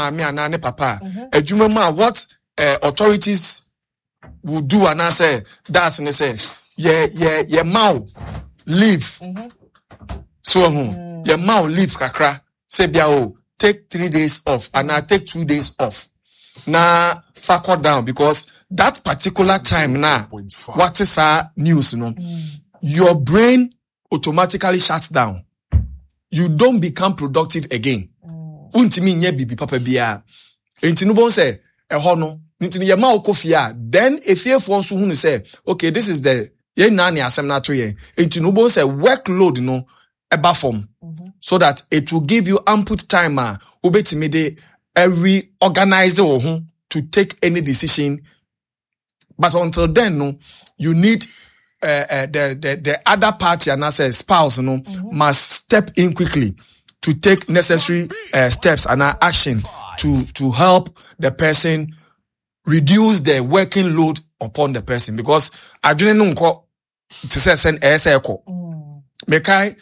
me and papa. Ejuma what authorities will do and I say that's and they say yeah mau leave. So your mouth leave kakra say bia take 3 days off and I take 2 days off. Now factor down because that particular time now what is our news your brain automatically shuts down. You don't become productive again. Untimi nye bibi papa bia. Enti no bon say ho no ntini ye ma okofia then efiefo nso hu say okay this is the ye na ne asem na to ye. Enti no bon say workload no eba form so that it will give you ample time obetimi de every organizer to take any decision. But until then, no, you need the other party and as a spouse, must step in quickly to take necessary steps and action to help the person reduce the working load upon the person. Because I didn't know to say send ASACO. Mekai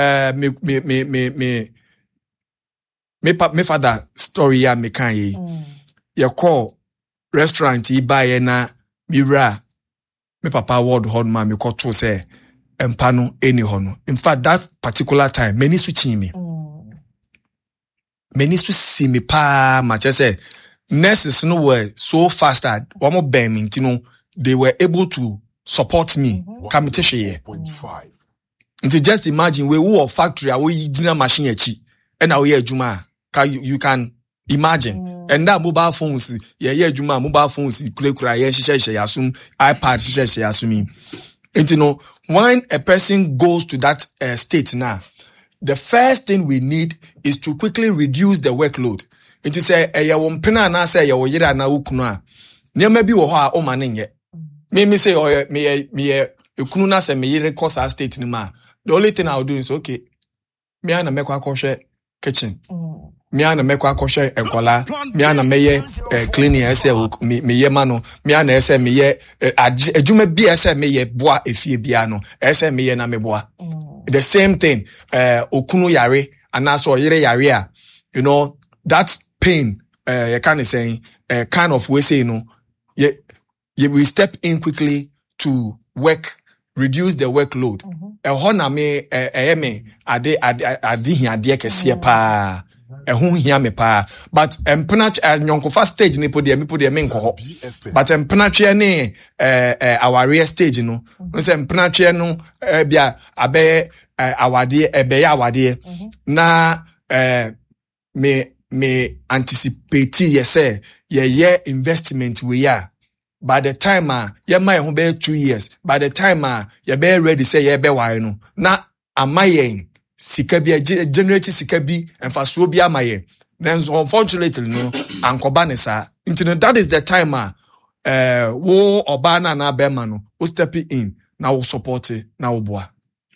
me father story ya mekai ye call restaurant yi buy na mira me papa word hon ma me call to say empano any hono. In fact that particular time many switching me many to see me pa much say nurses no were so fast that one more bemming they were able to support me committee here. Until just imagine we who factory we dinner machine echi and now here juma you can imagine and that mobile phones juma mobile phones kura yasum iPad yasumi. And when a person goes to that state now, the first thing we need is to quickly reduce the workload. It is a wompena na say your yira na ukuna. Near maybe wo ha o maninye. Me say me ukunu na say me yire cause our state ni ma. The only thing I'll do is okay. Me ana mekwa akoshe kitchen. Me ana mekwa akoshe enkola. Me ana meye cleaning ese me ye mano. Me ana ese me ye adwuma bi ese me ye boa efie bia no. Ese me ye na me boa. The same thing okunu yare anaso yire yare a that pain you can say kind of way say you will step in quickly to work reduce the workload. Ehona me me ade hiade kese pa ehun hia me pa but empena nyonkofa stage ni po de me nko but empena twe ne aware stage no say empena twe no bia abe awade ebe ya awade na me anticipate ye investment we ya. By the time ye may ho be 2 years. By the time ye be ready say ye be why no. Na amayen sika bi generate sika bi emfaso bi amayen. Then unfortunately no ankoba ne sa. That is the time wo oba na be ma no. Wo step in na wo support na wo boa.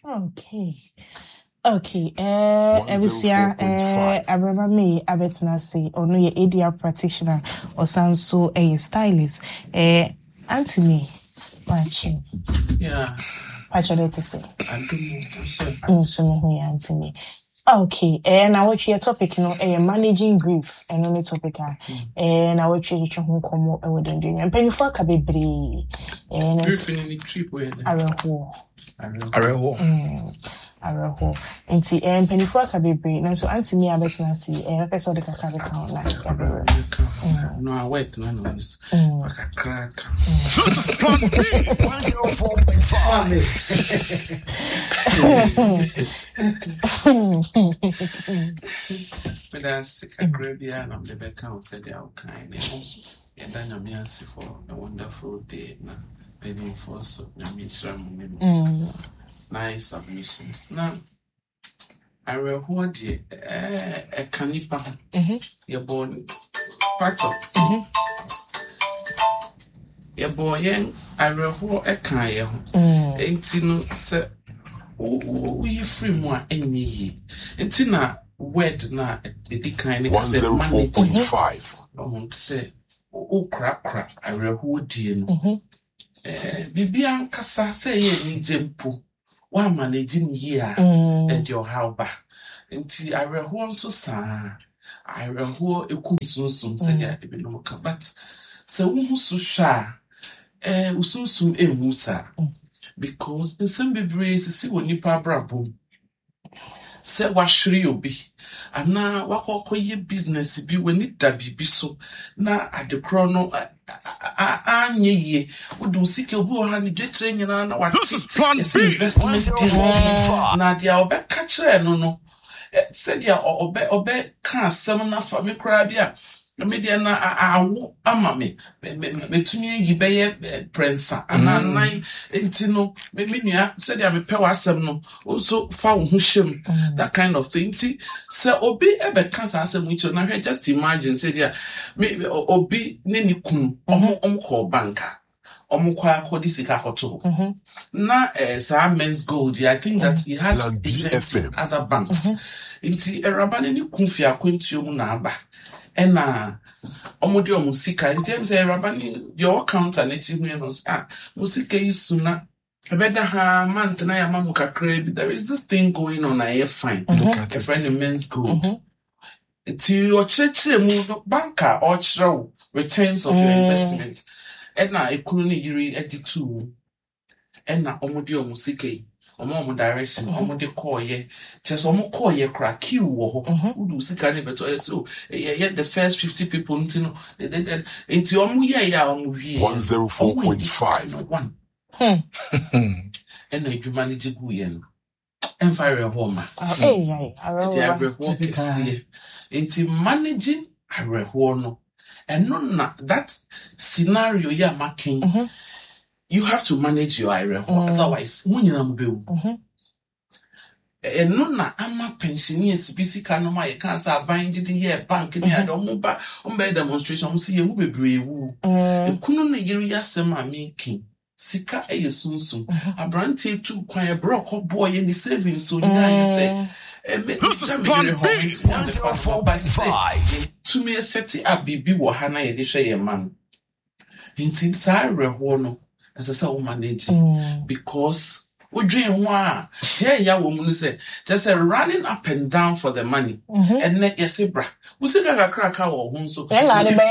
Okay, Ebusia, I remember me, Abetna say, or no, your ADR practitioner, or sounds so a stylist. Anthony, watching. Yeah. What you like to say? Anthony. Okay, and I watch your topic, managing grief, and only topic, and I watch you come with them doing, and paying for a baby, and grief in any trip where Araho. Nti penifo aka bebre nanso antimi abetina si person de kakra be kan na everywhere. No I wait no no this. Kakra. This is Plan B 104.5. But that's kakra bia na me be kan say dey kind e ho. E da na me ansi for a wonderful day na penifo so na me try mo. Nice submissions. Now, I reward you a canipa. Your born factor. Your boy, I reward a kaya. Ain't no, sir. We free more any. Ain't na word na the kind of 104.5. I want to say, oh, crap, I reward you. Bibian Cassa say, ni jempo. One managing here at your house. And I read so sad. I reho ekumsum say ya ebinom ka but say wo so hwa usumsum ehu sa because in some bebree sisi wo nipa brabom say wahwere obi ana wakokoye business bi wani da bibi so na adekro no anyeye wodu sike obi o ha ni dwetre nyina na wati investment deal na dia obeka kire no said ya obe ka asem na fa me kra bia media na awo ama me tumi yi beye prensa anan enti no me nua said ya me pe wasem no also fa wo hu hwem that kind of thing ti say obi ebe ka asem icho na hwe just imagine said ya me obi ne ni kunu omko banka omukwa akodi sika koto na men's gold I think that he had other banks inti erabane ni kunfi akwentio mu na aba ena omode omusika inti em say erabane your counter na ti hu no musika isuna ebeda ha month na ya mamu kakra bi there is this thing going on I fine look at a friend in men's gold inti o chechire mu banker or chiro returns of your investment ena ekunu ni yiri editu ena omode omusika omo direction omo de koye chese omo koye kra queue wo ho udu sika ne beto so the first 50 people ntino enti omo ye ya omo wie 104.5 ena edwuma ne jigu ye no enfire homa enti managing areho no eno na that scenario ya making you have to manage your area otherwise munyina mbewu eno na ama pensioners bisika no ma ye kan sa bind the year bank ni adom ba ombe demonstration mo si ye mu bebre ewu ekunu na yiri yasem amiki sika eyesunsun abrantie tu kwan e brok boy ni savings so nya say this is plan B 104.5 to me set up bibi wo ha na ye de hwe ye man intin sa reho no as I say manage because we dream wa ya wo mu say just running up and down for the money and net yes bra we say ka kraka wo hu so e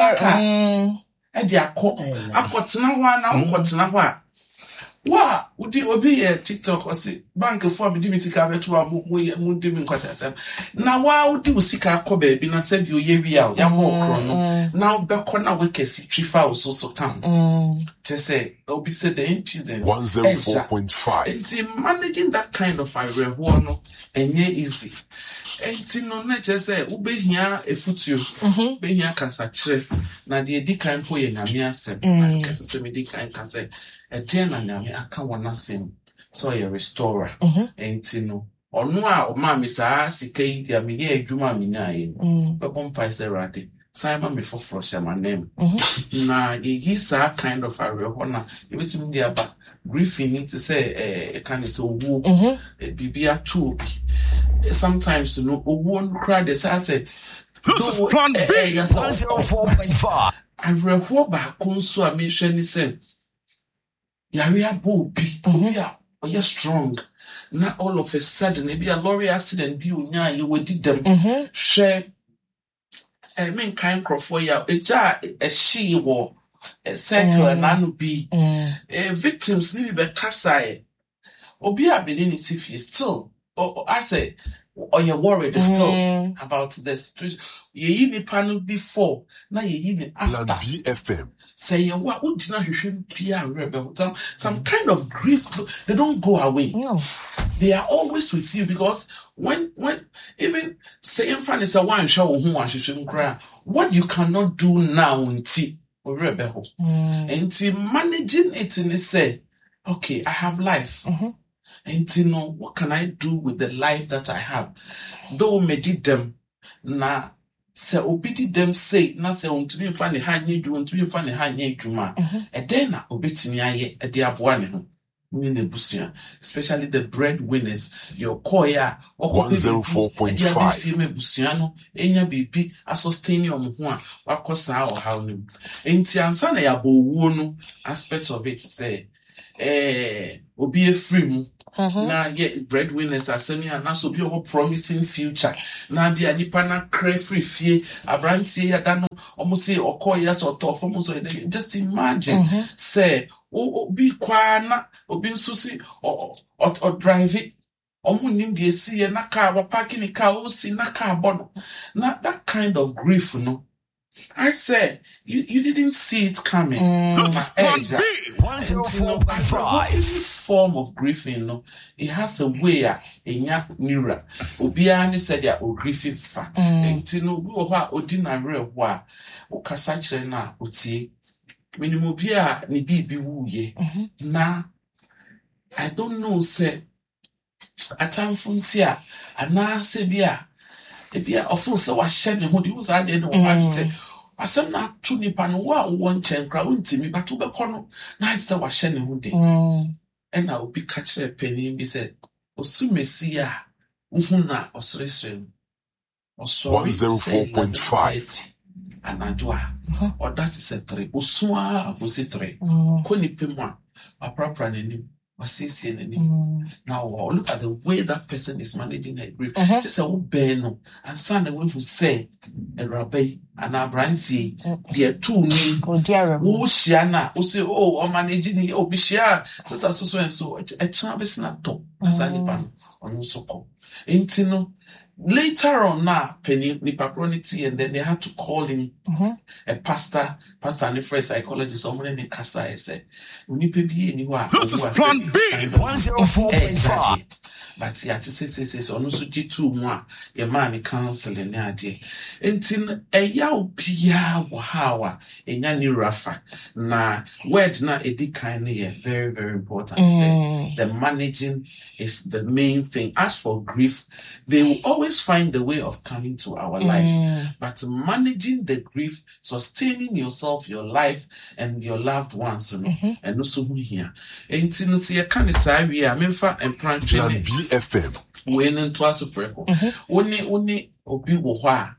di akotena ho na akotena ho a wa udi obi TikTok or say bank for bi di sika beto a mu di mi nkwata sem na wa udi usika akoba bi na say bi oye wi a ya mo kro no na be ko na we kesi trifa so come just say obi say the impudence 104.5 it's managing that kind of reward no enye easy enti no na just say ubehia efutio behia kasa kire na de edi kan po ye nyame asem kasa se me di kan kasa etena nyame aka wona sem so ye restorer enti no onu a o ma me sa sika yi dia me ye adwuma me nyae be bompa se rade Simon before flush my name na ye sa kind of area na e betim dia ba griefing need to say can is owu bibia too sometimes you know owu on cry they say this is plan B 104.5 I reho ba konso a me hwe ni say yare abo bi obi a oye strong na all of a sudden maybe a lorry accident bi onya ye wadi dem hwe mean kind crofo ya eja she wo circle na no bi victims ni be kasa obi a belinity fee still I say or you worried still about the situation ye nipa no before na ye ni after BFM say you what udina hwehwem bia rebel some kind of grief they don't go away they are always with you because when even saying funny say one show who one hwehwem kra what you cannot do now until rebel until managing it in say okay I have life and you know what can I do with the life that I have though me did them na se obidi them say na se ontumi fa ne hanye dwu ontumi fa ne hanye dwuma e den na obetumi aye e de aboa ne ho ni ne busia especially the breadwinners your koya 104.5 me busia no enya bibi a sustain your ho a wakosa o how ni enti ansa na ya bo wuo no aspect of it say obi e free mu Now, breadwinners are saying, and also be a promising future. Now, be a nipana cray free fee, a brand say, I don't know, almost say, or call yes or tough, almost just imagine, say, be kwana, or be susi, or drive it. Omunim see na car or parking a car, or see na car bono. Not that kind of grief, no. I said, you didn't see it coming. This is Plan B. 104.5. Every form of grieving, no, it has a way in your mirror. Obiani said, ya, o grieving fa. And Tino, ordinary wa, o casache na, uti. Minimobia, ni bibi ye. Na, I don't know, say, a time frontier, and na sebia. Ebia ofo se wa hye ne ho de uza ade ne wa se asem na tu nipa no wa won chenkra untimi batu be kono na se wa hye ne ho de na obi ka kire pani bi se osu mesia uhuna osresre oso 104.5 anadwa or that is a 3 osu a osi 3 ko ni pemwa aprapra nani. Now look at the way that person is managing her grief. Just a beno and son away who say a rabbi and a brandy, dear two me, oh Shiana, who say, oh, or managing oh Mishia, sister so and so a Travis not top as I live on Soko. Intino. Later on now, Penny Nipacronity, and then they had to call in a pastor and a French psychologist, someone in the Casa. I said, this is Plan B. 104.5. But yeah, to say, on also G2 more, your man counseling the idea. Until a yaw pia wahawa, a yani rafa. Na, word na edi kindly, very, very important. Say, the managing is the main thing. As for grief, they will always find a way of coming to our lives. But managing the grief, sustaining yourself, your life, and your loved ones, you know, and also here. Until see a kind of side, we are Memphis and Plan BFM. When into a superco. Only obi woha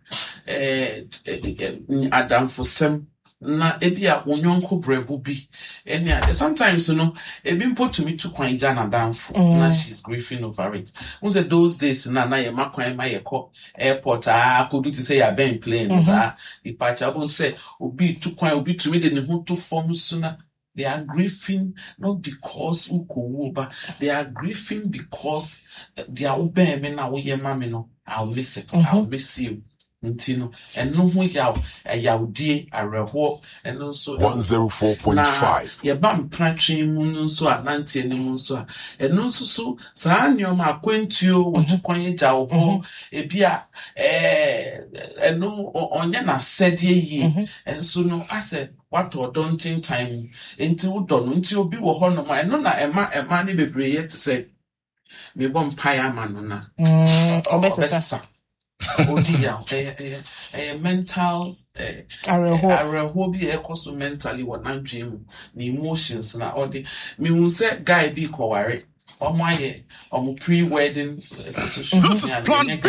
Adam for some na ebia onyonko brebu bi enya sometimes you know ebi put to me to kwan jana danfo na she's grieving over it. Once those days na ye makwan ma ye ko airport kodu to say ya ben plane departure bon say obi to kwan obi to me de ne ho to form suna. They are grieving not because but they are grieving because they are obeying now. I'll miss it. I'll miss you. Ntino and no yaw die areho and also 104.5 ye bam pratwe mu so anante ni mu so and no so saa nyoma akwantuo wotukwan agya wo ho ebia no onye na sede yi and so no ase what daunting time until don until obi wo ho no ma no na ema ni bebre yet say me bom paya man na obesesa Odia, mental, areho bi ekoso mentally what na dream, the emotions na all the me will say guy be koware. Omoye, pre-wedding photo shoot. This is Plan B.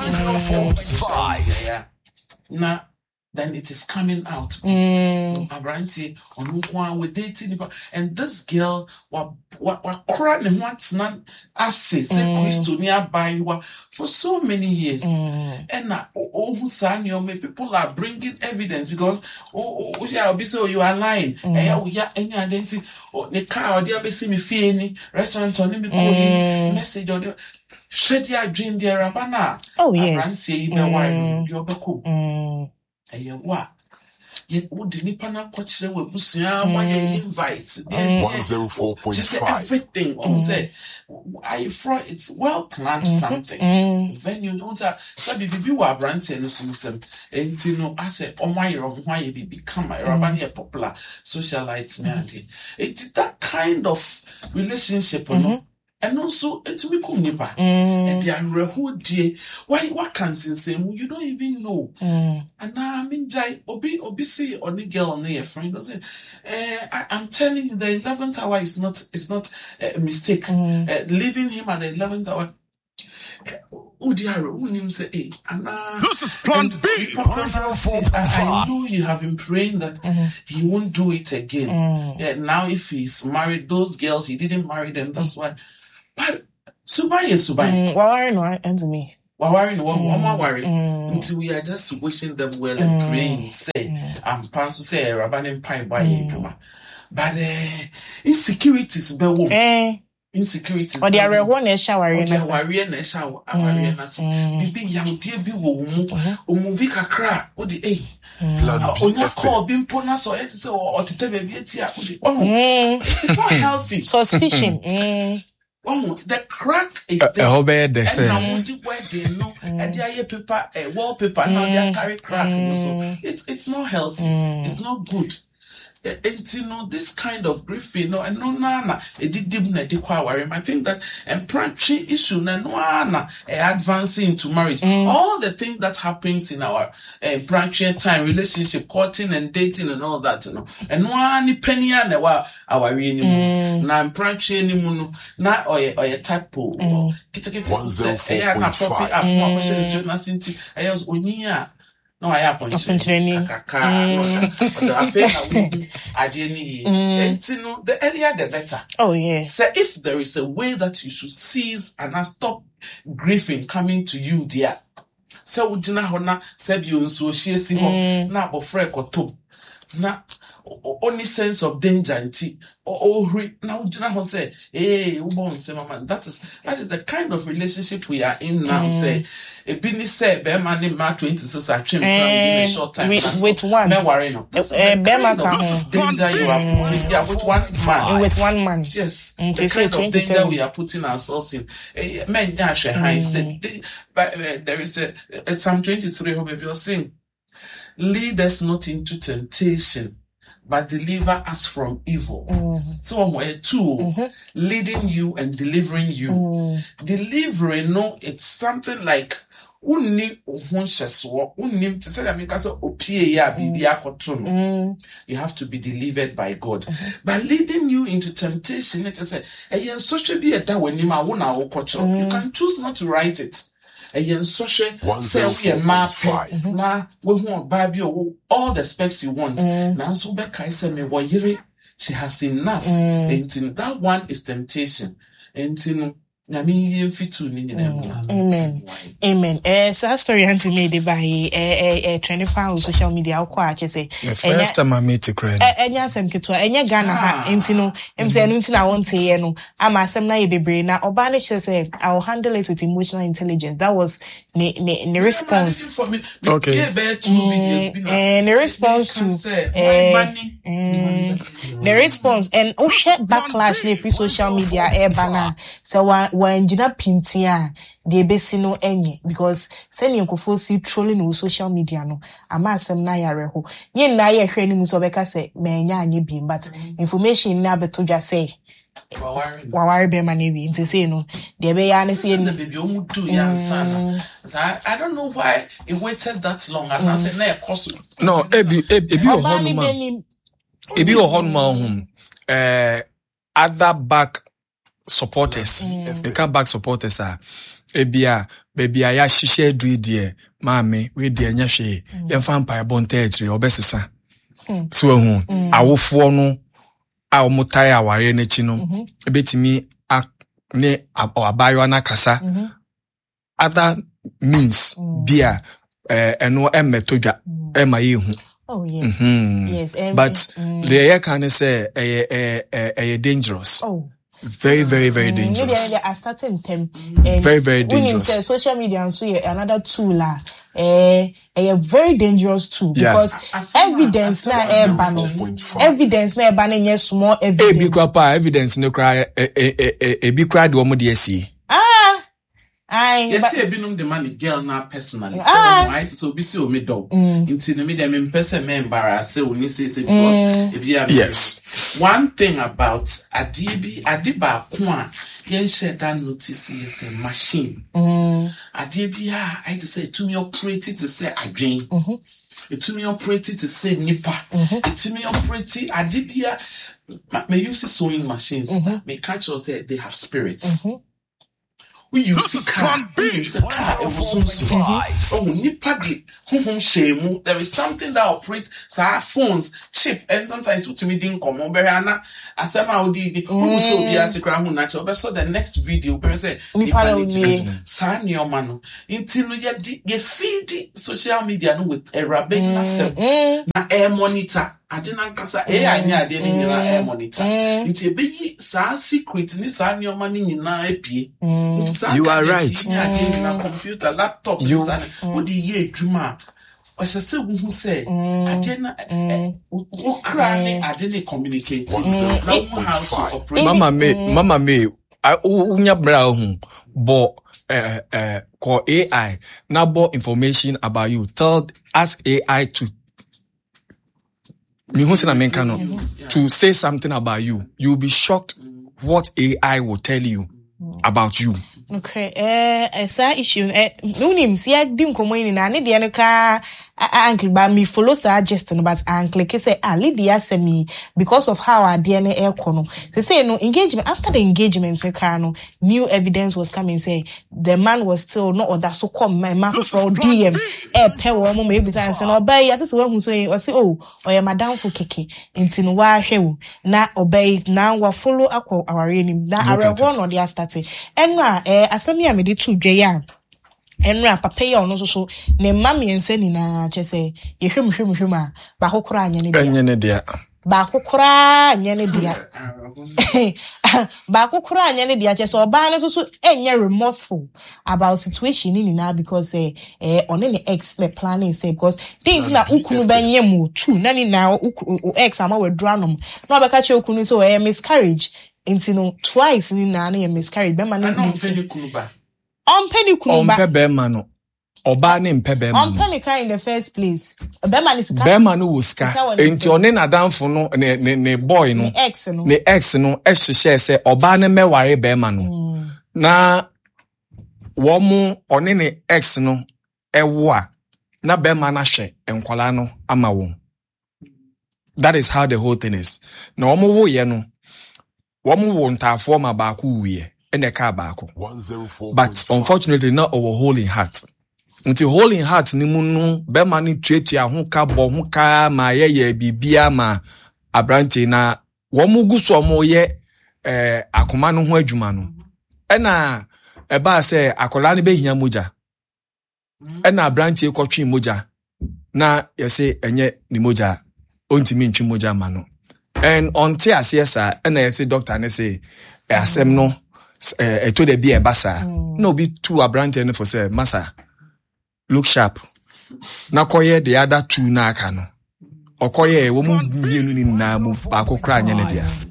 104.5. Na then it is coming out. Abranti on with dating, and this girl what crying what's not say Christo nearby for so many years. And now people are bringing evidence because yeah, so you are lying. Yeah, any identity or the car or the other see me fee any restaurant or me calling message or shed your dream there abana. Oh yes. What? Yet would the Nipana coach we busia invite 104.5 just everything say I for it's well planned something venue know that so bibi wa brand and system and no I say why you become a rabani popular socialite man it's that kind of relationship and also to be come nipa and they are whole day what can say you don't even know and now I mean jai obi see on the girl near friend doesn't I'm telling you the 11th hour is not a mistake leaving him at the 11th hour say, this is Plan B. I know you have been praying that he won't do it again. Now if he's married, those girls he didn't marry them, that's why But Subai. Why no answer me? Worrying one worry until we are just wishing them well and praying. Say, I'm supposed to say, Rabbanim Pie by Juma. But insecurities, insecurities. Or there are one shower in a warrior and a shower. Bibi young dear be Movika crack, or the A. Call Bimponas or Etisa or Tetabetia. It's not healthy. Suspicion. Oh, the crack is there. And now where they know, and they paper, wallpaper, now they carry crack. So it's not healthy. It's not good. And you know, this kind of grief, you know, and no nana, it did I think that and primary issue na advancing into marriage. All the things that happens in our primary time, relationship, courting and dating and all that, you know. And no any penny and our real na primary anymore na or a type or no, I have training. The earlier the better. Oh, yes. So if there is a way that you should seize and stop grieving coming to you, dear. So would you know, said you so she see now, but freck or top. Now, only sense of danger and tea. Now Jana say, hey, that is the kind of relationship we are in now. Say, a business say, Beman Mark 26 are trim in a short time with one. This is danger you are putting. Yeah, with one man. With one man. Yes, the kind of danger we are putting ourselves in. Men dash high said, but there is a Psalm 23. Hope you're saying, lead us not into temptation, but deliver us from evil. So we're two, leading you and delivering you. Delivering, no, it's something like you have to be delivered by God. By leading you into temptation, let us say, you can choose not to write it. Social say map all the specs you want. Now so she has enough. And that one is temptation. And Amen. So story auntie made by trending on social media say first time I meet a crowd. Some kitwa Ghana ha intino say I want to no I'm asem na ye bebre na obanish say I'll handle it with emotional intelligence. That was the response. Okay. And the response to the response and backlash ne free social media banner. So when Jina Pintia, the Besino Enye, because sending Kofo see trolling on social media no, ama sem na yareho. Yen na ye hwani musobeka say, menya nye bim, but information na beto just say, Wawari be manebi, into say no, the be honestly, I don't know why it waited that long, and I said, no, ebi ohonma other back supporters, they come back supporters are ebia baby ya shishe drie maame we de anya hwe ye fa mpa bonta etri obesesa so hu awofo no a omutai aware na chi no ebetimi ne abayo na kasa other means bia eno emetodwa ema ye hu. Oh yes. Yes, but the can say dangerous. Oh, very dangerous. They are starting them. Very dangerous. Social media and so another tool a very dangerous tool because evidence na evidence na ban yes small evidence. Evidence no cry be cry the omo dey see. Yes, I been the money girl now personally. Right, so be see me dog. Into the middle, I'm person member. Say only say because yes. One thing about Adiba Kwan, yen share that notice is a machine. Adibia, I say to me operated to say again. It to me operated to say nipa. It to me operated Adibia. May use sewing machines. May catch us say they have spirits. we use car, there is something that operates our phones, chip, and sometimes to me didn't come on Berana. As somehow did so be as a crown natural. So the next video, say, sign your man until you feed social media with a rabbit, na air monitor. I didn't kasa AI nya de ni na air monitor. Nti be sa secret ni sa your money na epie. You are right. Na computer, laptop, what the year juma. I say who say I didn't I didn't communicate. How to operate. Mama me I unya bra hu bo call AI na bo information about you. Ask AI to to say something about you. You'll be shocked what AI will tell you about you. Okay, issue, no names, yeah, dim coming in, and the other uncle, but me follow suggestion, but uncle, say, Lydia send me because of how our DNA air corner. They say, no engagement after the engagement, new evidence was coming, say, the man was still not, or that so called my mouth for DM, pay maybe science and obey. At this one who say, or say, oh, or your madam for kiki, into why hell, now obey, now we follow up our name, now I one on the starting. And now, asami amede tu dwea enra papa ya ono so ne mama yense ni na chese ye hwem a ba kokora anya ne dia anya ne dia ba kokora anya ne dia ba kokora anya ne dia chese oba ne so enye remorseful about situation ni na because on any ex me planning say because things na ukunu benye mu tu na ni na ex ama we dranom na obeka che ukunu so miscarriage. Into no twice ni na na miscarriage be man on penny kunuba on be man no oba ne mpe be man on penny cry in the first place be man is be man no woska enti one na danfo no ne boy no ne ex no ehhye se oba ne meware be man no na wo mu one ne ex no ewo a na be man ahwe enkwala no ama wo. That is how the whole thing is. Na wo mu wo ye no Wamu won't have form a baku we and a car baku. But unfortunately, not our holy heart. Until holy heart ni munu bemani treat ya hunka bo hunka ma ye bibia ma abranti na wamu guso mo ye akoma no ho adwuma no. Ena eba se akola ne behia moja. Ena abranti ekotwe moja na yese enye ni moja ontimi ntwi moja ma no. And on TSS, and I say, doctor, and I say, asem no, to the be a bassa. No, be too a branch and for say, massa, look sharp. Na koye the other two na kano. Or koye, woman, na move back or cry, and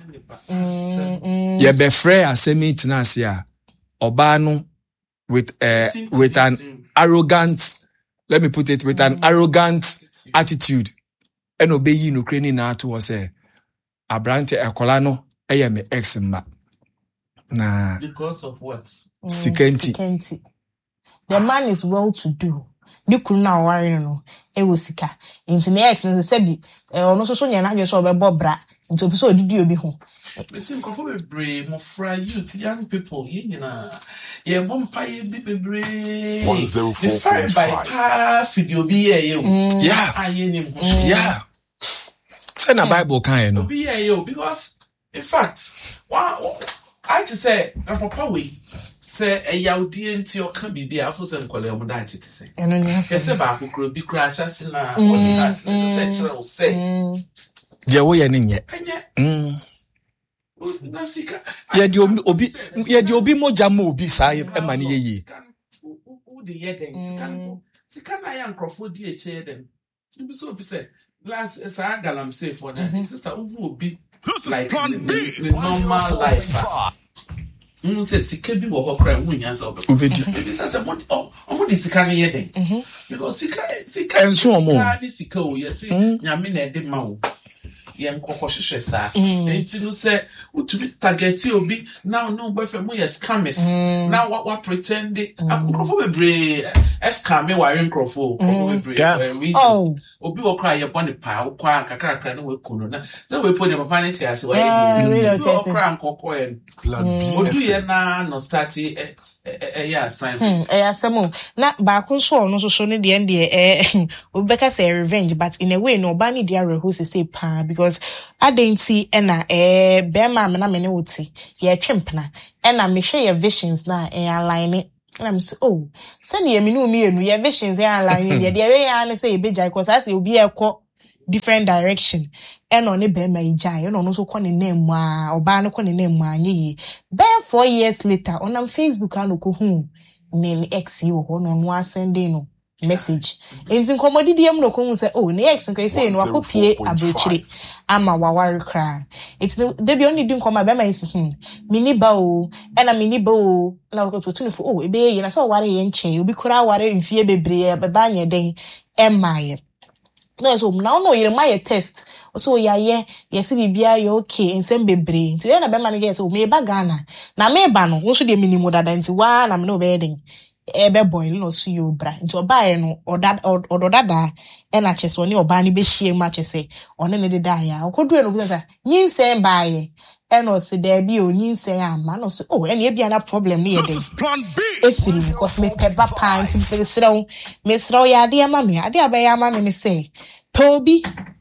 ye be frey a semi tenacia, obano with an arrogant, let me put it, with an arrogant attitude. And obey you, Ukrainian na to say. Abrante akolano me ex mba na because of what Sikenti. The man is well to do. Ni kunu na ware no wo sika nti na ex no se bi ono so nya na hwe so obebo bra nti obi so odidi obi ho listen ko for be mo fra youth young people yina ye bompa ye bi bebre 104.5 by video bi ye yeah aye ni yeah. Say na Bible kan no. Be yo because in fact, I just say na papa we say e yaudi enti o kan bibia afo se nkole o da chete say. Eno ni ase. Say ba kokro bi kra chase na what that say chere o say. Je wo ye ne nye. Na sika. Ye di obi moja mo obi sa e ma ne ye. Who the ye den sika na ya nkrofo di e che den. Ibi so obi say last galam say for that sister who be like the normal life. Say sika bi wo ho kra munya za obedi. Maybe say what omo di sika ne ye den. Because sika enso omo. Di sika o ye say nyame na e de ma o. Ye nkokọ hwehwe sa. Enti no say utumi target obi now no boyfriend mo yes scammers. Now what pretend nkofo bebre scam me wire nkofo bebre. Oh, obi wo cry ye bone pa wo kwa kakra na we kuno na we put the papa ase wire. Wo cry nkokọ en. Odu ye na no start assignment. Asemo. Na baako so no so ne de obeka say revenge, but in a way no ba ni dia reho say pa because adenti na bema me na me ne wuti ye twempna na me hwe ye visions na align and I'm so oh send ye me no me enu ye visions align ye we ya na say e beja because as obi e ko different direction and on a bema ijai and on also call the name oba no call the name ye 4 years later on Facebook and ko name ex you on one sending no message in commodity no ko say oh ne ex nka say no akopie abrochire ama waware kra it's the be only doing come bema is mini ba o and a mini ba o na ko to for oh e be ye na so ware ye nchen obi kura ware mfie bebre be ba nye den emaye. No, so now no, you my test. So yes, bibia you okay, and send bebre. So na be man get so me ba Ghana. Na me ba no, so de minimum dada nti wa na me no bedding. Ebe boy no so you bra. Nti oba no or dada e na chese oni oba ni be hie ma chese. One ne de da ya. Okodu no bi say, "Nyinsen ba ye." E no se there bi o nyinsen ama no so oh, and e bia na problem ni ye dey. Plan B. Efiri because me peba pint me sraw ya ade ama me ade aba ya ama me say pobi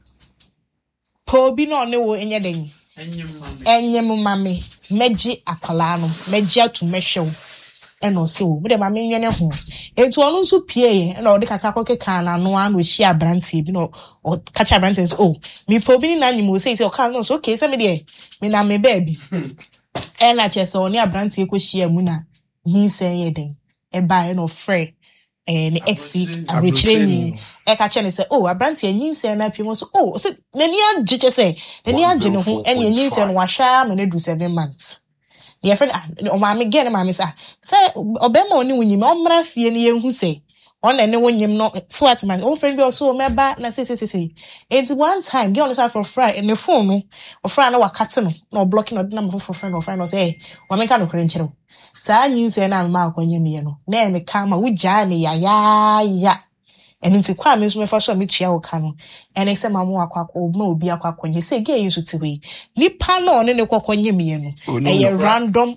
no ne wo enye den enyem mame meji akwala no meji atu mehwew e no se wo de mame nwene ho enti onu nso pie e na ode kakra kokeka na no an wo hia brantie bi no o kacha brantie oh me pobi ni na nyimo say o kan no so okay say me de me na me baby e na chese oni abrantie ko hia mu na hinsen yeden e ba no frɛ ne exi abrecheni e ka chene say oh abrantie hinsen na pimo so oh so nani agye say nani agye no ho ene hinsen no wahwa me ne do 7 months ye friend o ma me gen ma me say obema oni wunyim o mra fie ne yehu say on ene wonyim no swat man o friend bi o so meba na say it's one time get on the side for fry and the phone no o fry na wakate no na o blocking no number for friend or friend no say wa me ka no krenche no saa nyinse na ma akwanye me no na me ka ma wugya ne ya enu nti kwa me so me fa so me tua wo ka no ene se ma mo akwa ma obi akwa kwanye se ge yin so tiwe nipa no ne kokonye me no e random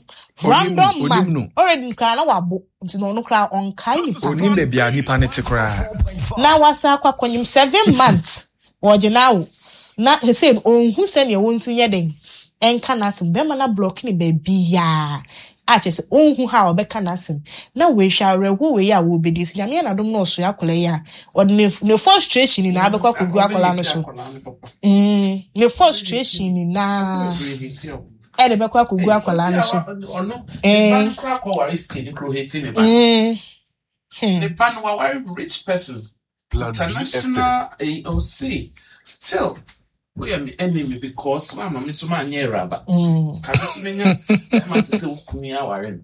man already kra na wabo nti no kra on kai ni onim be bia nipa ne te kra na wasa akwa kwanye 7 months woje nawo na he say onhu se ne wonsi nye den enka na sim be ma na block ni be bia achese onhu ha obeka na sim na we hware wo we ya wo bedis nyame na dom no so yakola ya ne frustration na abekwa kogu akola no so ne frustration na ede bekwa kogu akola no so ono ban kra ko wari skin kro heti ne ban the ban wa rich person Plan B. international AOC still we are enemy because my mama so man near raba can you menya ma say ukumi aware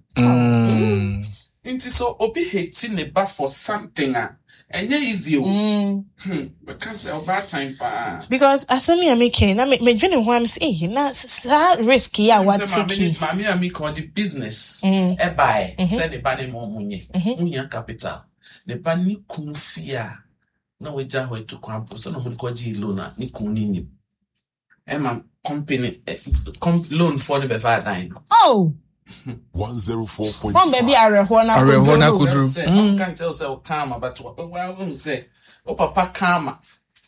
nti so obi hate ne ba for something enye easy because about time pa because asemi ameke na me dwene ho am say na risk ya what take mama ami ko the business e buy say the ba ne mo munye munya capital ne ba ni kunfia na we ja ho to kwampo so no mo ko ji loan ni kunni ni Emma company loan for the before oh 104.5 one baby areho na kudru can't tell say karma but I won't say oh papa karma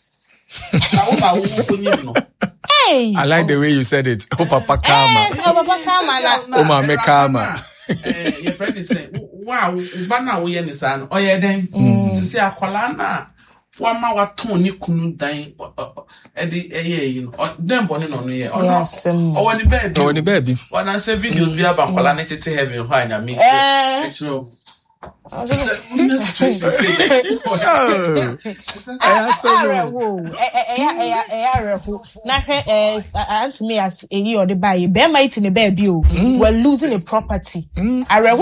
hey I like the way you said it oh papa karma oh papa karma na oh mama karma your friend is saying wow bana we yen san oh yeah then to say akwala na wama waton ni kunu dan you know dem bone no ye o woni baby wana say videos bi abankwala na tete heaven ho anya me actually we're losing a property. And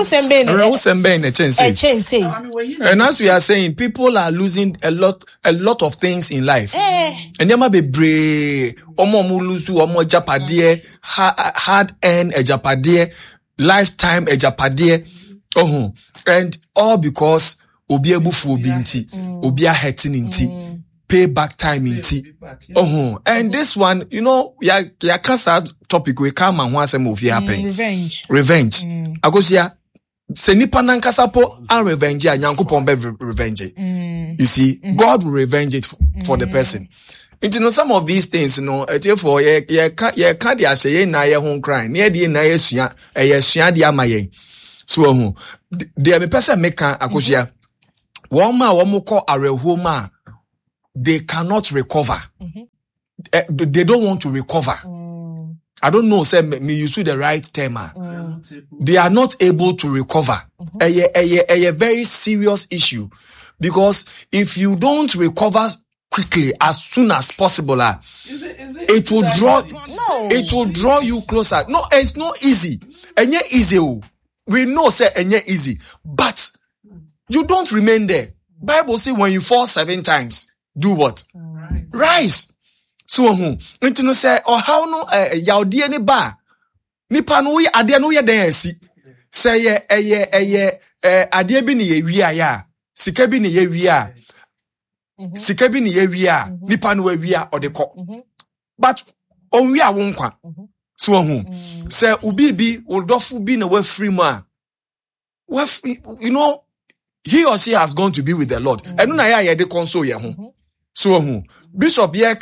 as we are saying, people are losing a lot of things in life. And there might be brave, omo lose omo japade, hard earned a japade, lifetime a japade. And all because obi ebufu obi nti, obi a hurting nti, pay back time nti. And this one, you know, ya cancer topic we come and once more happen. Revenge. Agosia Se nipa nankasa po an revenge a Nyankopon be revenge. You see, God will revenge it for the person. Into know some of these things, you know, for ye can't the ashe na ye home crying. Near the na ye sua di amaye. So there me person make akosia. One call arehoma, they cannot recover. They don't want to recover. I don't know, say me use the right term. They are not able to recover. A very serious issue. Because if you don't recover quickly, as soon as possible, it will draw you closer. No, it's not easy. Enye easy. We know say enye easy. But you don't remain there. Bible say when you fall 7 times, do what? Rise. So into no say or how no yaudi any ba nipa no ye ade no ye den asi say ye ade bi ne ye wi aya sika bi ne ye wi a sika bi ne ye wi a nipa no wi a odeko but on wi a won kwa so say ubi bi odofu bi na wa free ma you know he or she has gone to be with the Lord enu na ya ye de console ye ho. So Bishop ye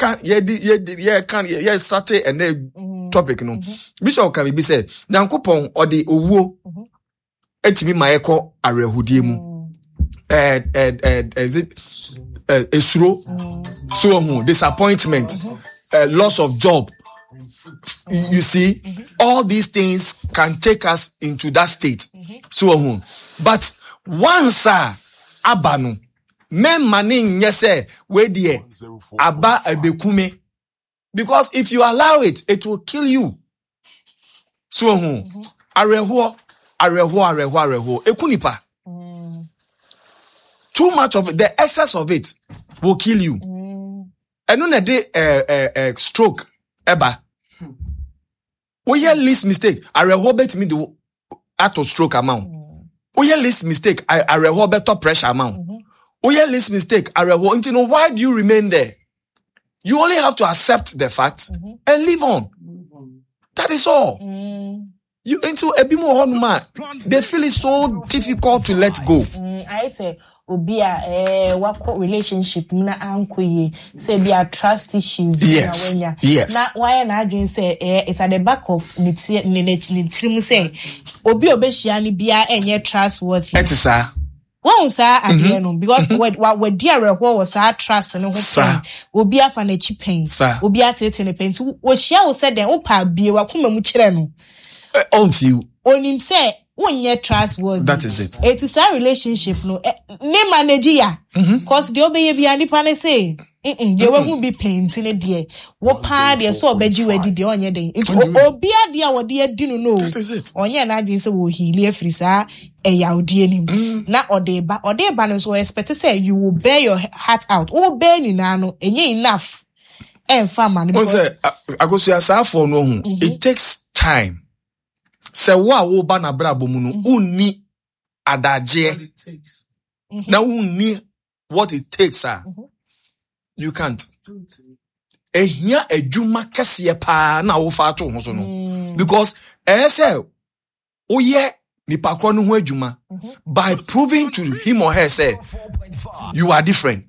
sate and topic no. Bishop can be said Nyankopon or the owo etimi ma yeko arehudie mu. Is it esuro? So disappointment, loss of job. You see, all these things can take us into that state. So but once abanu men maning yese we die aba abekume, because if you allow it, it will kill you. So areho ekunipa. Too much of it, the excess of it will kill you. And on a day stroke eba. We hear least mistake. Areho bet me the act of stroke amount. We hear least mistake. Areho better pressure amount. Oh yeah, least mistake. You know, why do you remain there? You only have to accept the fact and live on. That is all. You into a bit more they feel it so difficult to let go. I say obia what relationship na ankoye say be a trust issues. Yes. Na why na again say it's at the back of ni trim say obi obehia ni bia enye trustworthy. It is One sa again because what dear was our trust and will be a fan a cheap pain. Will be at it in a pain. Was shall said the opa be wa kuma muchireno. On few. On him say 1 year trustworthy. That is it. It is our relationship no name manager. Cause the obey be any pane say. They won't be painting a dear. What part they saw beji wedi the on your day. It will be a dear what dear didn't know. That is it. On your night, so will he leave frisa a yaudienim. Not or they balance or expect to say you will bear your heart out. Oh, bear you nano, and ye enough. And farmer, I go see a for no. It takes time. Say wo bana brabo munu unni adaje. Now unni what it takes, sir. You can't. Ehia ejuma kese pa na wo fa to ho so no. Because say oye nipa kro no ho ejuma by proving to him or her say you are different.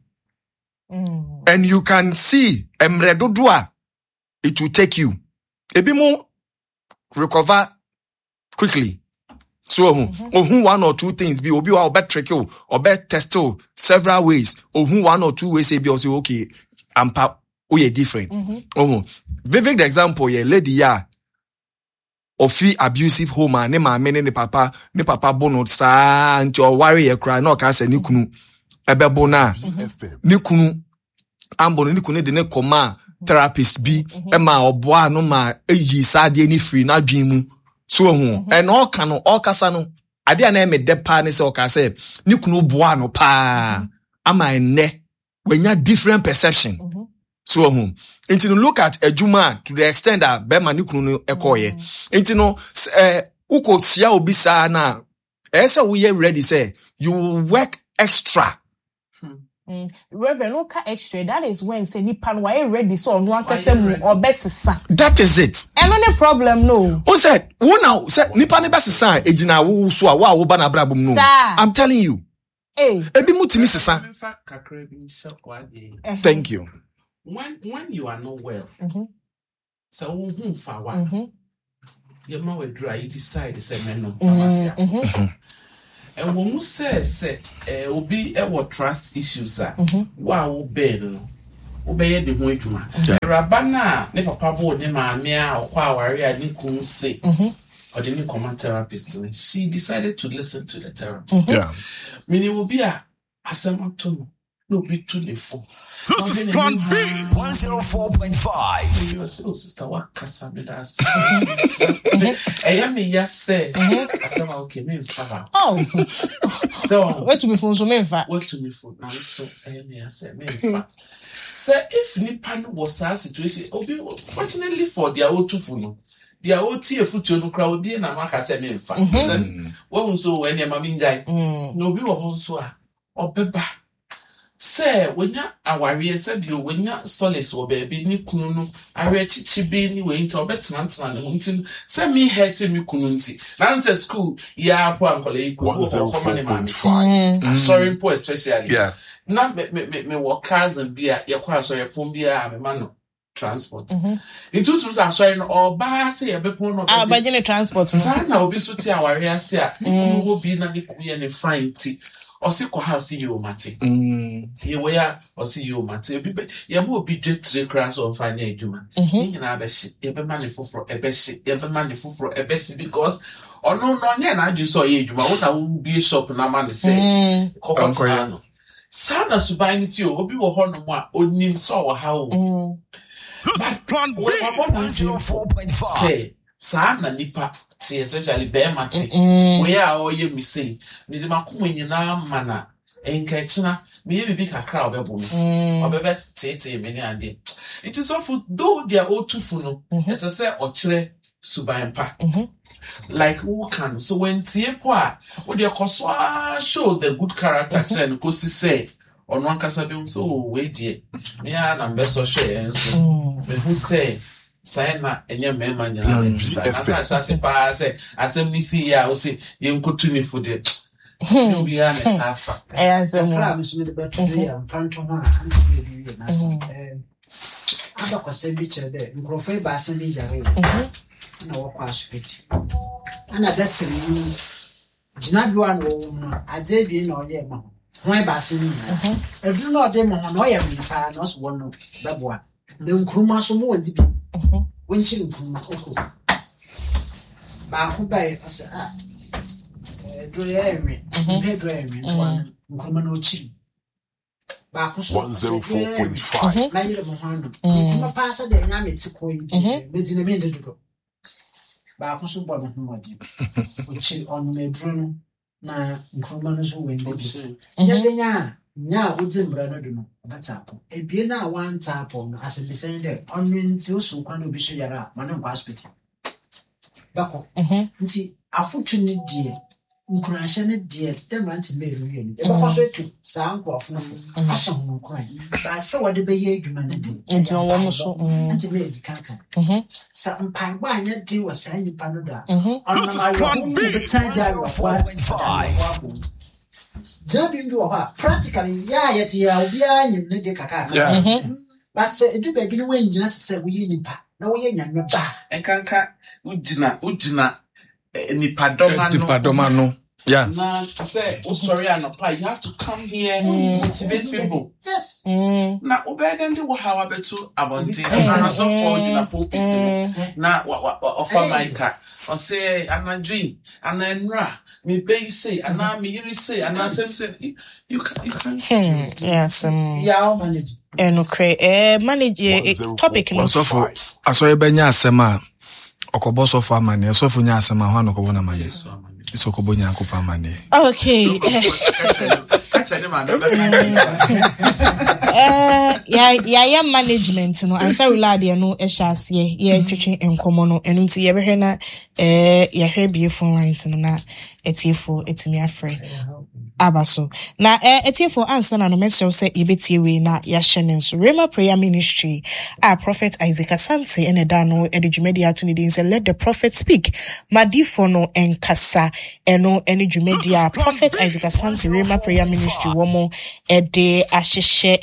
And you can see emre dodo a it will take you. Ebi mo recover quickly. So, one or two things be obi wa bet trick you or bet test you several ways. One or two ways say be also okay. We are different. Vivid example, ye lady ya ofi abusive home ne ma me ne papa bono sa nti o worry ye cry no ka say ni kunu ebebo na ni kunu ambo ni kunu de ne koma therapist bi e ma oboa no ma eyi sa de ni free na dwen mu. So and all kasa no ade na me de pa ne se o ka say ni kunu boa no pa ama ne when you different perception. So into look at ejuma to the extent that be ma ni kunu no ekoye into no uko tia obi sa na say we ready say you will work extra Reverend, no extra. That is when say nipa no why ready so no one can say or best. That is it. And no problem no. Who said? Who now said nipa ne best son? Ejina wo so a wo ba na brabum no. I'm telling you. Ebi mutimi sesa. Thank you. When you are not well, so who fa wa? Your mouth will dry. You decide to say no. And when you say obi what trust issues are, wow bed obey the way to man. Rabana ne papa bo ne maamia or kwa warrior ni kun say or the new command therapist. She decided to listen to the therapist. Yeah. Meaning will be a asema to no be too late. This is Plan B 104.5. You say, sister, what casa me das? I am yes say. Asema okay, me father. Oh. So What to be phone so me fa. what to me for now? So I am yes say me fa. Say if nipa no was a situation, obi fortunately for their own two funo. Their own tea future no crowd be na maka say me fa. Then when so when your mama njai, no be wo honso a obeba. Say when ya aware said you when ya solace wo baby ni kunu no awe chichi be ni we nti obetena na nti say me hurt me kunu nti na say school ya po ankole iku wo come na man sorry po especially Yeah. na me work cousin bia ye kwa so ye pon bia me man no transport into to sorry no oba say ye be pon no Ah, but transport no. sa na obi so ti aware ase a kunu wo bi na de kuye ne friend ti osi ko house you mate ye we ya osi you mate bi ye mo obi dwe tre class on find adwuma ni nyina be hye ye be ma ne foforo e be hye ye be ma ne foforo e be hye because ono no nya na adwu so ye adwuma wo na wo bi shop na ma ne say kokota no sana suban ti o obi wo ho no mo a onim so wo ha o This is Plan B 104.5. say sana nipa see especially bear mate we are all ye me say ni de makoma nyina mana enka china me ye bibi kakra obebo no obebe tete me ni ade it is of though they are all too funo as I say ochre suban pa like who can so when tie po a we dey koswa show the good character trend ko si say ono ankasa be so we die me ya na mbe so share so me who say say na enye mema nyina na say pa say asem ni si ya o say ye nkotu ni for the you be an afa Asem. Pra me so me de beto dey am fanto ho a anti be na say aba kwase bi che de nkrofo ba asem bi yare na wo kwa asupiti ana that's me jina bi wa no ade bi na oye ma ho ba asem ni edu na ode mo ho na oye mi pa na so wono beboa le nkruma so mo wadi bi wonchi nkruma oko ba ko ba e asa do ye mi be do ye mi to nkruma no chi ba ko so 104.5. na yire mo ho no nkruma pa asa de nya meti ko yi be di na me ndedo ba ko so bo no ho wadi ochi on me dru no na nkruma no so wendi bi nya de nya wo dzimbra no do no batapo ebie na one tap no asem say de onwe nti osu kwa no bi so yara ma no kwa hospital bako nti afutu ni die nkurahye ne die dem anti me ru yeni e bako so etu sa nkofo no ahye ho nkran ba se wode be ye adwuma ne de Nti wo mo so. anti me di kankan sa mpai ba anya di wo sa nyipa no da This is Plan B 104.5. Jabi ndu ho practically ya yeti ya obi anyim ne de kaka but say edu be bi ne wan nyina se wo yi nipa na wo ye nyanwe ba enkanka ujina nipa doma no. Yeah. na say oh sorry anopa you have to come here motivate people yes na obeden de wo hawa betu abonte na so for ujina pulpit na offer maika or say anadwi ananra me be say ana me yiri say ana say you can't Yes. ya o manage Eno manage topic no. So for aso benya asem a okobo so for amane so for nya asem a ho anokobo na mane so okobo nya akopa amane Okay. Yeah management no ansa relade no ehase ye twetwe enkomo no enu nti ye behwe na ye hwe bie phone lines no na etiefo etimi afre abaso na etie for answer na no mesel say yebetie we na ya hyene nso Rhema Prayer Ministry Prophet Isaac Asante ene da no e de dwumadi ato ni din say let the prophet speak madifo no enkasa eno ene dwumadi Prophet Isaac Asante Rhema Prayer Ministry wo mo e de ahyehye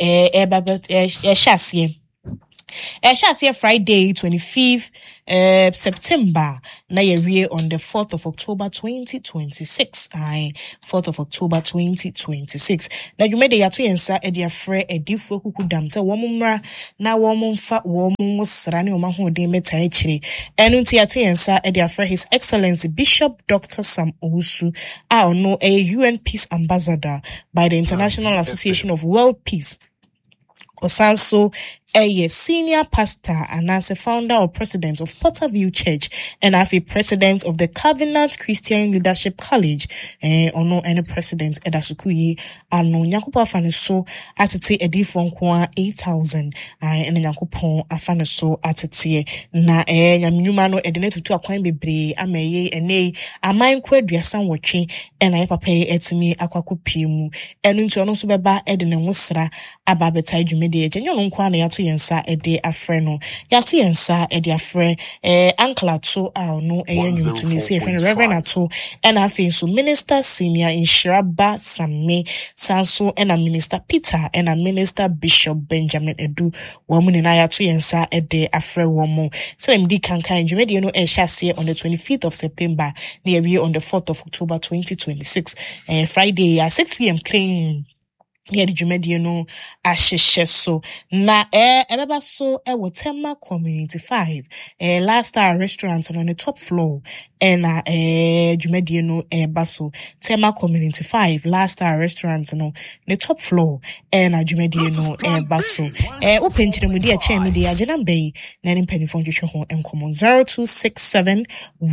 Shasie Friday 25th September na yewie on the 4th of October 2026 4th of October 2026 na dwumede yato yensa e de afre edifo kukudam se wo mmra na wo mfa wo musra ne wo mahode meta akire enu nti yato yensa e de afre His Excellency Bishop Dr. Sam Owusu ono a UN Peace Ambassador by the International Association of World Peace Osanso a senior pastor and as a founder or president of Potterview Church and as a president of the Covenant Christian Leadership College ono any president edasukuyi ano nyankopon afane so atete edifo nko 8,000 and nyankopon afane so atete na nyamenyuma no edenetutu akwan bebre amaye ene aman kwaduasan wotwe and aye papa etimi akwakopie mu enu nti ono so beba edene wosra aba betai dwumede enyo no nko na yato yensa ede afre no yato yensa ede afre uncle ato no enyum to me say Reverend ato and afi so Minister Senior Inshiraba Samme Sanso and a Minister Peter and a Minister Bishop Benjamin Edu woman na yato yensa ede afre womo so md kankan dwumede no ehyasie on the 25th of September near we on the 4th of October 2026 Friday at 6 p.m. clean near the dwumadi no ahyehye so na ebeba so Tema Community 5 Last Star Restaurant on the top floor and dwumadi no baso Tema Community 5 Last Star Restaurant no the top floor and dwumadi no baso open chire mudi ache mudi agena bay na ni mpanyifo ntwetwe ho enkomo 0267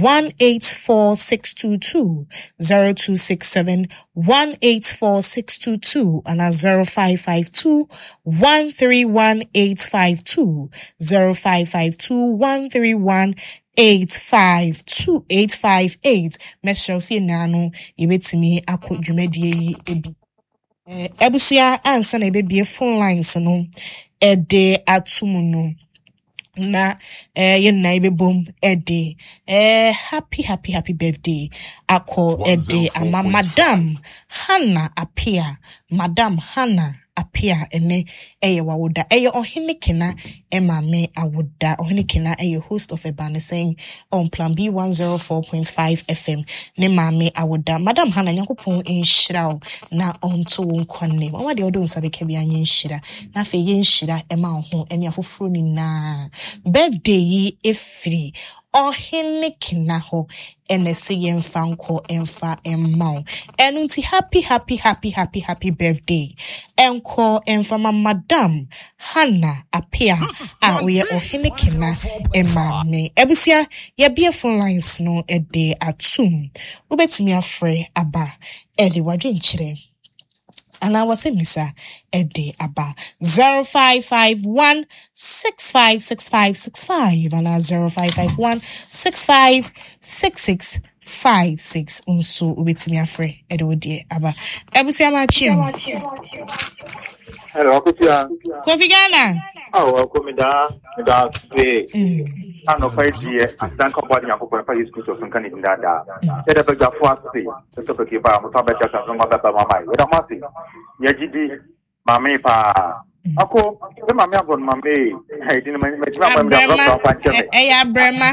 184622 0267 184622 and 0552 131852 0552 131858 mesho si nano yebetimi akodwumadie yi ebi ebusia ansa na ebebie phone lines no ede atumu no na yenna ibebom ede happy birthday ako ede ama Madam Hannah Apia ene wawoda ohinikina emame awoda ohinikina host of Ebane saying on Plan B 104.5 FM ne mame awoda Madam Hannah nyankopon enhyira na onto wonkwane mama de odo nsabeke bia nyenhyira na fe yenhyira ema ho ene afoforo ni na birthday yi efiri ohinikina ho ene se yemfa nko emfa emmao enunti happy birthday enko emfa Madam Hannah Apia oye ohinikina emame ebusia ye bia phone lines no ede atum ubetimi afre aba ede wadwenkyere ana wase misa ede aba 0551 656565 ana 0551 656656 unso ubetimi afre ede wodi aba ebusia ma chiem hello Kofi Ghana welcome da ano faidi asanka body yakopon fa yesu Kristo funka ni ndada eda bega fo ase to peke ba mo tabe cha so mata ba mama eda masi yagidi mame pa ako e mame abon mame e di me ti mama me abon pa cheme Abrema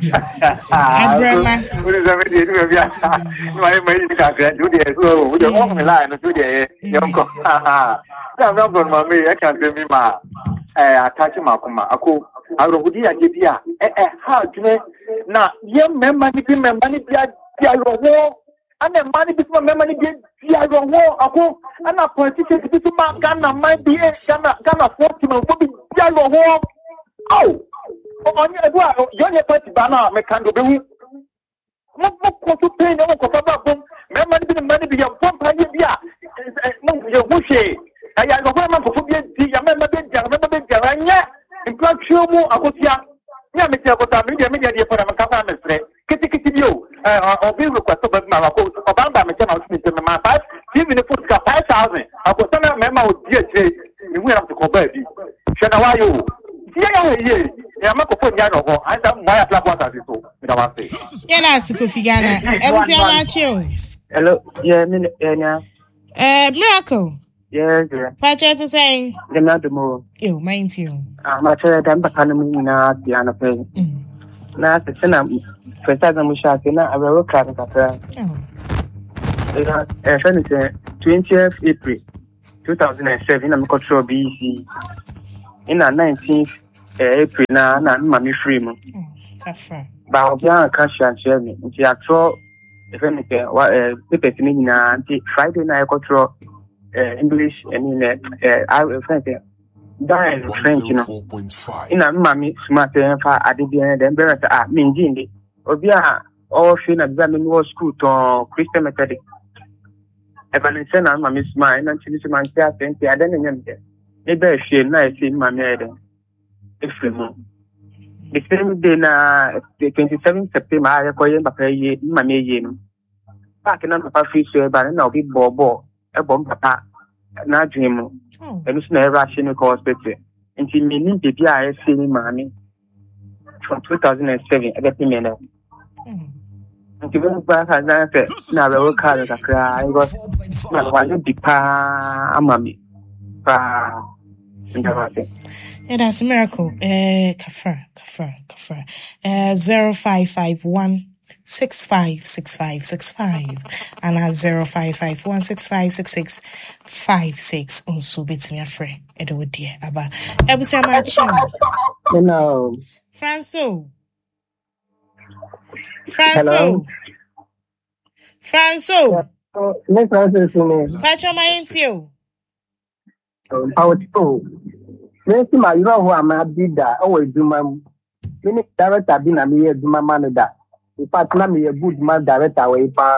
uri zame di tu bia mai ni ka ka du de so u de mo me la no du de yonko na me abon mame e kan te mi ma attach makuma ako arohudi agebia ha dwene na ye member ni bia roho ana mani bi member ni bia roho ako ana politicians bi ma Ghana man bi Ghana 40 man ko bia roho onye edua yonye party bana me kando be hu mo ko to pay no ko fa ba bom member ni bi yam pompa ye bia mo ye hushe aya no ko man ko bi di ya member be dia nya implant mu akotia nya me tia kota me dia de for am ka fa me sre kiti bio or be requested by my about my channel, my 5 minutes food 5,000. I was telling a member of DHA, you will have to go back. Shana, you? Yeah, I'm not going to I don't know why I Yes, Kofi Ghana. Hello, yeah, Miracle. yes, yeah. Pacha to say, The not the more. you mind you. I'm not sure that I'm becoming now, the Anna Pay. Now, the Senna, for Southern Mushakina, I will look at Oh. it. 20th April 2007, I'm control BC. In 19th April, now, I'm Mammy Freeman. Kafra. But I'll be on a cash and share me. Into a throw, if anything, what people to me now, Friday night control English and in French. Dying French, you know. In a mammy, smart and far at the end, and better at Minjindi. Obia, all feel examine war school to Christian Methodist. Evanescent and Mammy smile, and she is my cat, and I don't know. Maybe she nice in my maiden. If you the same day na the 27th September, I acquired Papa Mammy. Back in a fish, but now be bobo, a bomb papa, not dream. And it's never rational hospital. And she may need the DISC money from 2007 at the minute. And she went back as I said, now I will call it a cry. I was not one of the mammy. Yeah, that's a miracle. Kafra. 0551 656565 and at 0551 656656 also beats me a friend. Edo dear Abba. Ebusa Machi. No. Franco. Let's Francis. Pacha my intio. How it's so. Let's see my who am I did that. Always do my minute director been a mere do my man that. In fact, not me a good man director away pa.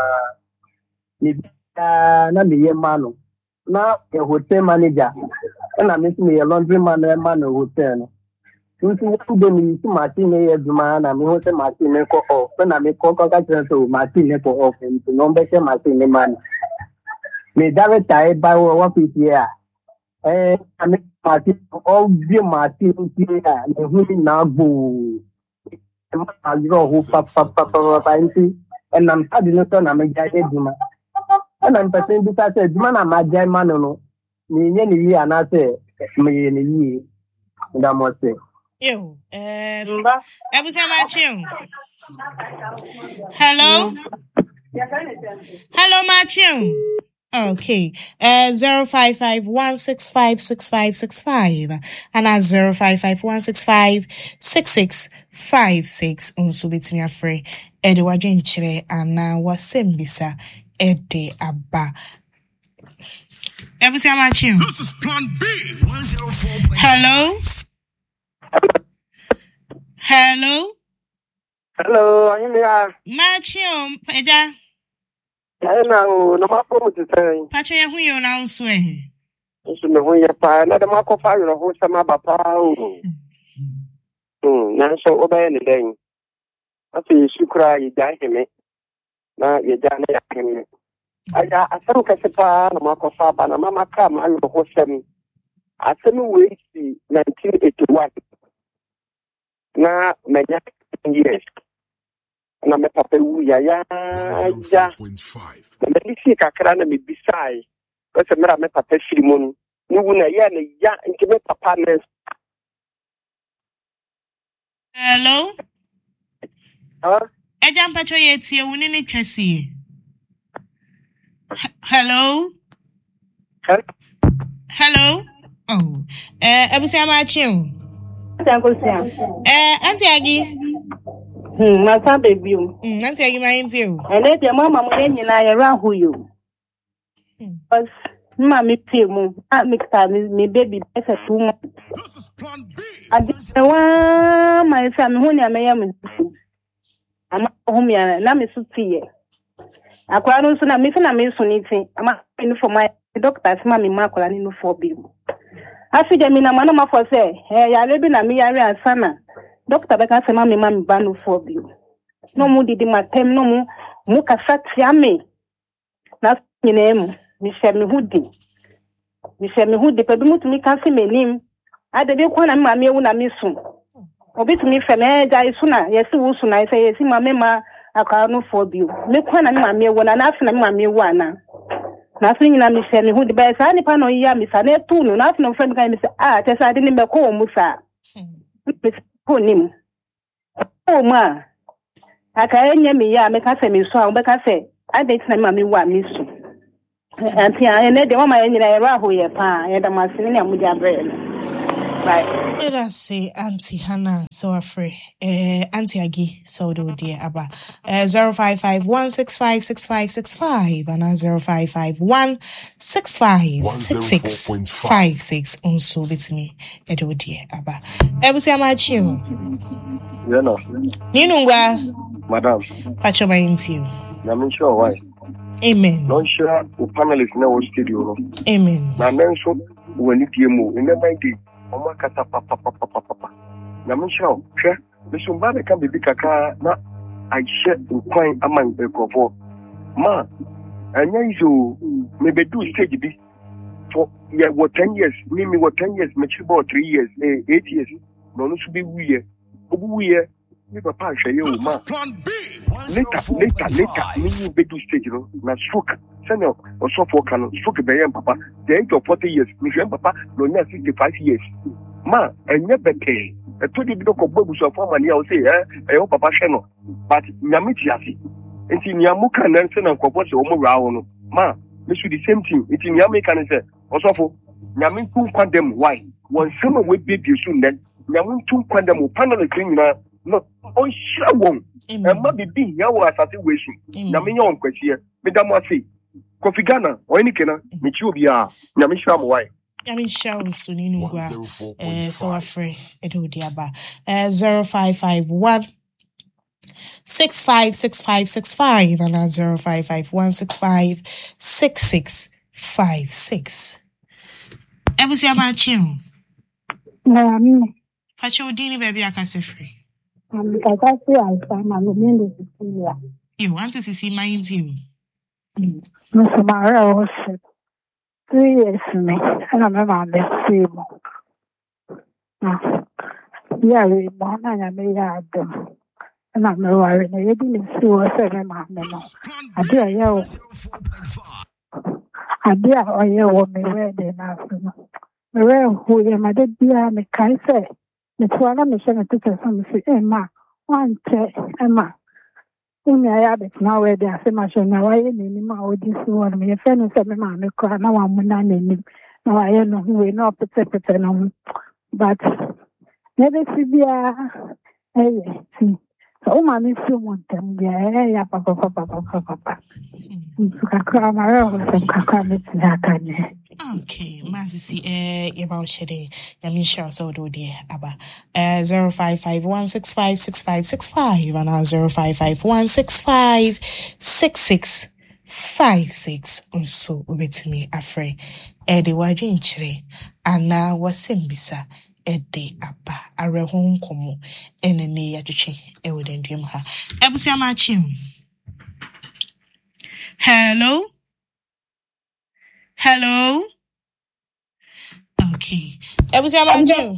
Not me a man. Now a hotel manager. And I miss me a laundry man and man hotel. Since you do to Martin a man, I'm hotel Martin Echo off. When I make Coca to Martin Echo off and to no better Martin man. Me director by what is here. I make Martin all the Martin here and who now go. And I'm starting to I'm a guy. And I'm percent because I said, man, I'm a guy man. No, me any and I say, me any year. And I must say, You, Ebusa Machi. Hello, Machi. Okay, 0551656565 and at 0551656656 also beats me a free Edward Jenchre and now was Sembisa Ede Abba. Ebusa Machi. This is Plan B. 104. hello, I'm here. Machi, Peja. I know, no matter what to say. Pacha, who you now swing? It's no way pa na the Marco Fire who sama papa. Na so obey anything. I see Shukra, you die him. Na you done him. I some Casepa, no Marco Faba, and Mamma come, I will host them. I send away 1981. Na my years. Na me papa ya the medicine kakrana me bisai ko se mera me papa firimon ni wuna ya nke me papa ne. Hello Ejam Pacho yetie woni ne twase. Hello Oh Ebusa Machi. Auntie Agi. My son baby. Auntie Agi my intio. And let your mama when you are around who you. Because Mammy pay me, I make time me baby better 2 months. This is Plan B. I just want my son who I am. I'm home here, and I'm a suit. I quite also not missing a miss on anything. I'm asking for my doctor's mammy Marco and no for bill. I see them in a manama for say, hey, I live in a mere sana. Doctor Becca say mammy banu for bill. no mu didi matem no mu kasa tiame na nyinem mi hye me hudi pedu mutumi ka se menim ade bi kwa na mama ewu na mesu obitumi fe na ja isu na yesi wusu na se yesi mama ma akwa no for bio me kwa na mama ewu na afi na mama ewu ana na so nyina me hye me hudi ba sa nipa no ya mi sa na tu no na afi no friend kan mi se te sa ade ni me ko mu sa ko nim o ma aka enye me ya me ka se me so a be ka se ade tina mama ewu a mesu Auntie, I need the woman in the Rahu, pa, and I'm assuming I'm with your brain. Right. Let us say Auntie Hannah, so afraid. Auntie Agi, so do dear Abba. 0551656565 and 0551656656 also with me. Edo dear Abba. Ebusi Amachi. No. Ninunga. Madam. Pacho into you. I'm sure why. Amen. Don't share the panelists now studio. Amen. Na menso when it yemu in the mind oma kata papa. Na menso hwe meso ba be kan be kaka na I share kwan among ekofo. Ma anya izo me be do stage bi for yeah what 10 years me what 10 years me chibo 3 years 8 years no no so be wiye obu wiye me papa hwe ye o ma later me be do stage no na stroke senior or so for can stroke be yan papa the age of 40 years me yan papa no na 65 years ma enye beke e to di bi do ko gbebu so for mani o say o papa hwe no but nyame ti ase enti nyamu kan na se na nkofo se o mo ra wo no ma me should the same thing enti nyame kan say o so for nyame tun kwandem why won some we be so nen nyame tun kwandem panel clean na no on sure won e ma bibi ya wo asase wesu nyame nya on kwasie me da mo ase Kofi Ghana o any kena me chi obi a nyame hira mo why nyame hira wo so ni nu gwa so afre edo di aba 0551 656565 and 0551656656. Ebusi Amachi. Pacho dini baby akase free. You want to see mind you? No, tomorrow was 3 years me, and I'm a messy. Yeah, we want to make them. And I'm worried. I didn't see what's every man. I did a yell. I did a yell me ready enough. Who am I? Did be a say? The 12 mission to some Emma. One say, Emma. In my habit now, where they are so much now, I ain't my audience one. My friend is a man, I cry now. I'm not in. Now I know who will not protect them. But never see so many so want them yeah papa okay mazisi about shede yami share so do dear aba 0551656565 and 0551656656 also ubetimi afre de wadwen kire ana wasembisa ede aba arehon komo enene yadwetwe ewodendwem ha ebusi Amachi. Hello okay ebusi Amachi.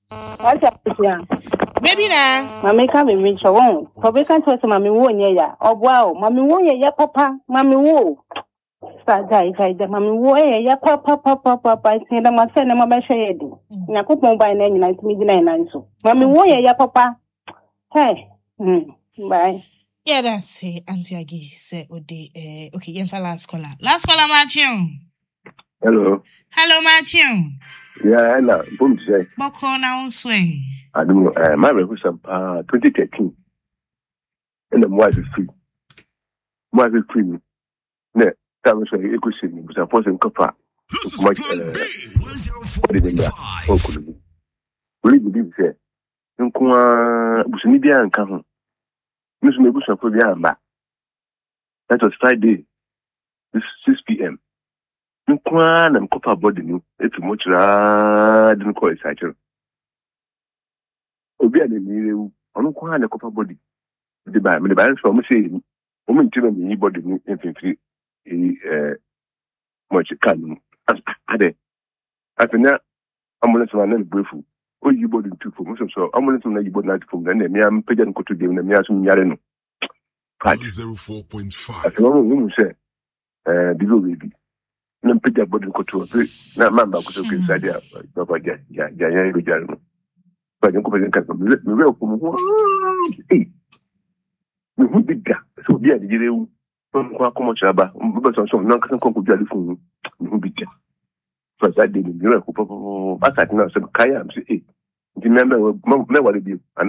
Baby na mama ka me reach won for be kan to mama wo nye ya obwa o mama wo nye ya papa mama wo Jai, mami wo ya papa say na ma say na ma ba share di. Nyakopon ba na nyina ntimi gina na nso. Mami wo ya papa. Hey. Bye. Yeah, that's it. Auntie Agi say ode okay, yen for last caller. Last caller Matthew. Hello. Hello Matthew. Yeah, na boom say. Boko na unswe. Adu my request 2013. And the more is free. More is free. Ne that was a question was a person copper much really believe that Businidia and Kahun Miss Mebusa for the Amba. That was Friday, 6 p.m. Nkwan and copper body new, it's much didn't call it cycle. Obia the new on Kwan and copper body. the balance from saying, woman to me, body infantry, much can. As a ambulance man and grateful. Oh, you bought in 2 for most of so ambulance man you bought 90 from then, and I'm pagan go to them and Yasun Yareno. 04.5. As a woman say, the baby. No put your body to a bit. Now, Mamma was okay, Sadia, Papa Jan, but you couldn't come from the real from hey. We would be there. So, yeah, you don't come on Shabba, but on some non concrete telephone, you would be there. So that didn't, you know, I said, no, some Kaya, remember, what it be.